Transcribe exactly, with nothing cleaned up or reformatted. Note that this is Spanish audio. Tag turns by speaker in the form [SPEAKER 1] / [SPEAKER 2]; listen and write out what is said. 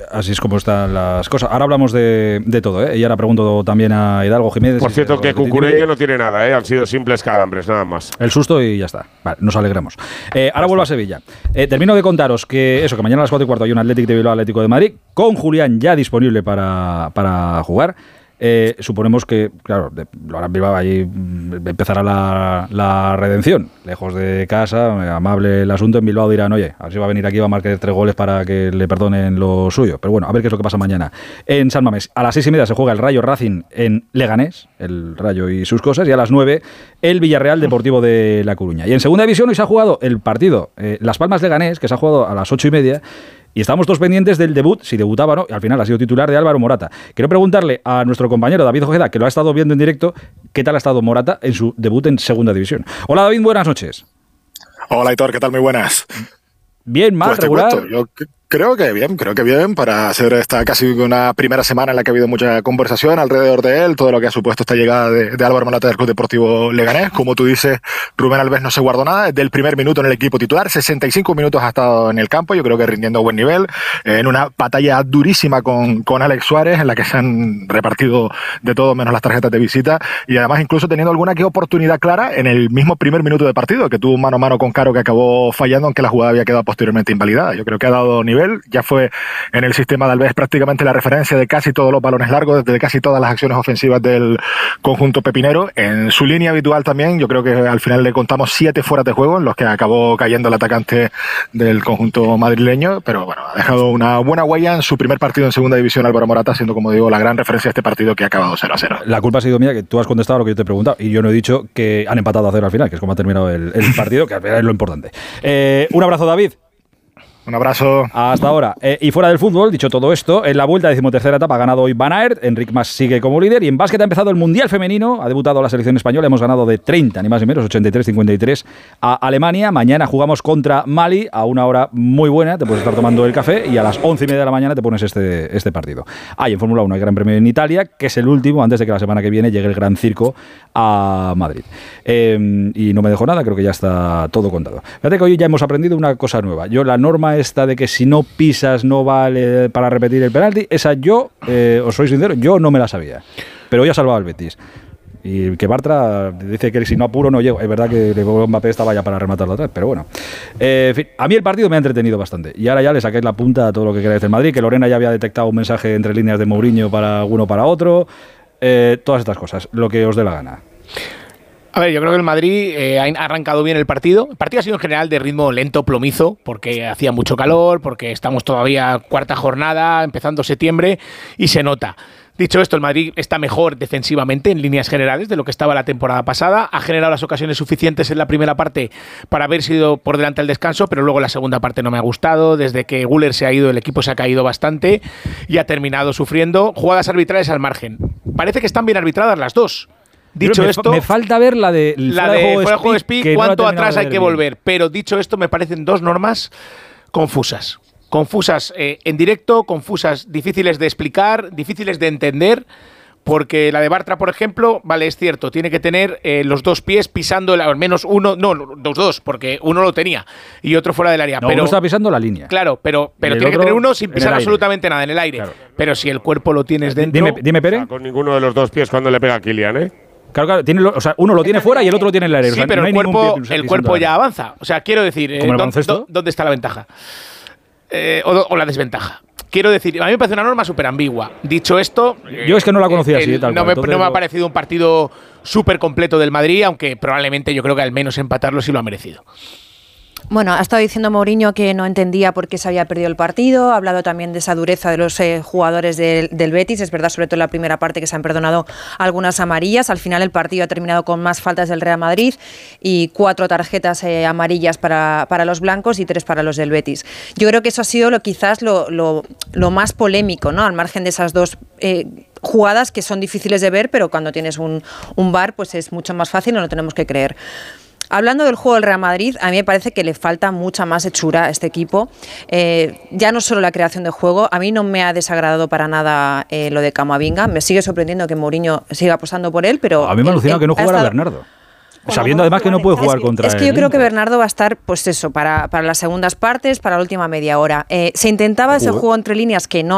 [SPEAKER 1] así es como están las cosas. Ahora hablamos de, de todo, ¿eh? Y ahora pregunto también a Hidalgo Jiménez.
[SPEAKER 2] Por cierto, que Cucurella no tiene nada, ¿eh? Han sido simples calambres, nada más.
[SPEAKER 1] El susto y ya está. Vale, nos alegramos. Eh, ahora vuelvo a Sevilla. Eh, termino de contaros que eso, que mañana a las cuatro y cuarto hay un Athletic de Bilbao Atlético de Madrid, con Julián ya disponible para, para jugar. Eh, suponemos que, claro, de, lo harán Bilbao, allí empezará la, la redención. Lejos de casa, amable el asunto. En Bilbao dirán, oye, a ver si va a venir aquí, va a marcar tres goles para que le perdonen lo suyo. Pero bueno, a ver qué es lo que pasa mañana. En San Mamés, a las seis y media se juega el Rayo Racing en Leganés, el Rayo y sus cosas, y a las nueve el Villarreal Deportivo de La Coruña. Y en segunda división hoy se ha jugado el partido eh, Las Palmas Leganés, que se ha jugado a las ocho y media. Y estábamos todos pendientes del debut, si debutaba o no, y al final ha sido titular de Álvaro Morata. Quiero preguntarle a nuestro compañero David Ojeda, que lo ha estado viendo en directo, ¿qué tal ha estado Morata en su debut en segunda división? Hola David, buenas noches.
[SPEAKER 3] Hola Aitor, ¿qué tal? Muy buenas.
[SPEAKER 1] Bien, más,
[SPEAKER 3] pues
[SPEAKER 1] regular.
[SPEAKER 3] Cuento, yo creo que bien, creo que bien para hacer esta casi una primera semana en la que ha habido mucha conversación alrededor de él, todo lo que ha supuesto esta llegada de, de Álvaro Morata del Club Deportivo Leganés. Como tú dices, Rubén Alves no se guardó nada desde el primer minuto en el equipo titular, sesenta y cinco minutos ha estado en el campo, yo creo que rindiendo a buen nivel, en una batalla durísima con, con Alex Suárez, en la que se han repartido de todo menos las tarjetas de visita, y además incluso teniendo alguna que oportunidad clara en el mismo primer minuto de partido, que tuvo un mano a mano con Caro que acabó fallando, aunque la jugada había quedado posteriormente invalidada. Yo creo que ha dado nivel. Ya fue en el sistema de Alves prácticamente la referencia de casi todos los balones largos, de casi todas las acciones ofensivas del conjunto pepinero. En su línea habitual también, yo creo que al final le contamos siete fueras de juego en los que acabó cayendo el atacante del conjunto madrileño, pero bueno, ha dejado una buena huella en su primer partido en segunda división Álvaro Morata, siendo, como digo, la gran referencia de este partido que ha acabado cero a cero.
[SPEAKER 1] La culpa ha sido mía, que tú has contestado lo que yo te he preguntado, y yo no he dicho que han empatado a cero al final, que es como ha terminado el, el partido, que es lo importante. Eh, un abrazo, David.
[SPEAKER 3] Un abrazo.
[SPEAKER 1] Hasta ahora. Eh, y fuera del fútbol, dicho todo esto, en la vuelta a decimotercera etapa ha ganado hoy Van Aert, Enric Mas sigue como líder, y en básquet ha empezado el Mundial Femenino, ha debutado la selección española, hemos ganado de treinta, ni más ni menos, ochenta y tres cincuenta y tres a Alemania. Mañana jugamos contra Mali a una hora muy buena, te puedes estar tomando el café, y a las once y media de la mañana te pones este, este partido. Hay en Fórmula uno hay Gran Premio en Italia, que es el último, antes de que la semana que viene llegue el Gran Circo a Madrid. Eh, y no me dejo nada, creo que ya está todo contado. Fíjate que hoy ya hemos aprendido una cosa nueva. Yo, la norma esta de que si no pisas no vale para repetir el penalti, esa yo, eh, os soy sincero, yo no me la sabía. Pero hoy ha salvado al Betis. Y que Bartra dice que si no apuro no llego. Es verdad que Mbappé estaba ya para rematarlo atrás, pero bueno. Eh, en fin, a mí el partido me ha entretenido bastante. Y ahora ya le saqué la punta a todo lo que queráis del Madrid, que Lorena ya había detectado un mensaje entre líneas de Mourinho para uno para otro. Eh, todas estas cosas, lo que os dé la gana.
[SPEAKER 4] A ver, yo creo que el Madrid eh, ha arrancado bien el partido. El partido ha sido en general de ritmo lento, plomizo, porque hacía mucho calor, porque estamos todavía cuarta jornada, empezando septiembre, y se nota. Dicho esto, el Madrid está mejor defensivamente en líneas generales de lo que estaba la temporada pasada. Ha generado las ocasiones suficientes en la primera parte para haber sido por delante del descanso, pero luego la segunda parte no me ha gustado. Desde que Güler se ha ido, el equipo se ha caído bastante y ha terminado sufriendo. Jugadas arbitrales al margen. Parece que están bien arbitradas las dos. Dicho
[SPEAKER 1] me,
[SPEAKER 4] esto,
[SPEAKER 1] me falta ver la de
[SPEAKER 4] la de fuera de juego de Speak, cuánto
[SPEAKER 1] no
[SPEAKER 4] atrás hay que volver. Pero dicho esto, me parecen dos normas confusas. Confusas eh, en directo, confusas, difíciles de explicar, difíciles de entender. Porque la de Bartra, por ejemplo, vale, es cierto, tiene que tener eh, los dos pies pisando, el, al menos uno, no, los dos, porque uno lo tenía y otro fuera del área.
[SPEAKER 1] No,
[SPEAKER 4] pero
[SPEAKER 1] uno está pisando la línea.
[SPEAKER 4] Claro, pero, pero tiene que tener uno sin pisar absolutamente nada en el aire.
[SPEAKER 1] Claro.
[SPEAKER 4] Pero si el cuerpo lo tienes dentro…
[SPEAKER 1] Dime, dime Pere.
[SPEAKER 2] O sea, con ninguno de los dos pies cuando le pega a Kylian, ¿eh?
[SPEAKER 1] Claro, claro, tiene lo, o sea, uno lo tiene fuera y el otro lo tiene en el aire.
[SPEAKER 4] Sí,
[SPEAKER 1] o sea,
[SPEAKER 4] pero
[SPEAKER 1] no
[SPEAKER 4] el
[SPEAKER 1] hay
[SPEAKER 4] cuerpo,
[SPEAKER 1] pie
[SPEAKER 4] el cuerpo ya avanza. O sea, quiero decir, eh, ¿dónde, ¿dónde está la ventaja? Eh, o, o la desventaja. Quiero decir, a mí me parece una norma súper ambigua. Dicho esto…
[SPEAKER 1] Yo es que no la conocía
[SPEAKER 4] eh,
[SPEAKER 1] así,
[SPEAKER 4] el,
[SPEAKER 1] tal
[SPEAKER 4] no
[SPEAKER 1] cual.
[SPEAKER 4] Me,
[SPEAKER 1] Entonces,
[SPEAKER 4] no me ha parecido un partido súper completo del Madrid, aunque probablemente yo creo que al menos empatarlo sí lo ha merecido.
[SPEAKER 5] Bueno, ha estado diciendo Mourinho que no entendía por qué se había perdido el partido, ha hablado también de esa dureza de los eh, jugadores del, del Betis, es verdad, sobre todo en la primera parte que se han perdonado algunas amarillas. Al final el partido ha terminado con más faltas del Real Madrid y cuatro tarjetas eh, amarillas para, para los blancos y tres para los del Betis. Yo creo que eso ha sido lo, quizás lo, lo, lo más polémico, ¿no? Al margen de esas dos eh, jugadas que son difíciles de ver, pero cuando tienes un, un V A R pues es mucho más fácil, no lo tenemos que creer. Hablando del juego del Real Madrid, a mí me parece que le falta mucha más hechura a este equipo. Eh, ya no solo la creación de juego, a mí no me ha desagradado para nada eh, lo de Camavinga. Me sigue sorprendiendo que Mourinho siga apostando por él, pero…
[SPEAKER 1] A mí me ha alucinado que no jugara
[SPEAKER 5] estado...
[SPEAKER 1] Bernardo. Sabiendo además que no puede jugar
[SPEAKER 5] es que,
[SPEAKER 1] contra él.
[SPEAKER 5] Es que yo creo que Bernardo va a estar, pues eso, para, para las segundas partes, para la última media hora. Eh, se intentaba ese juego entre líneas que no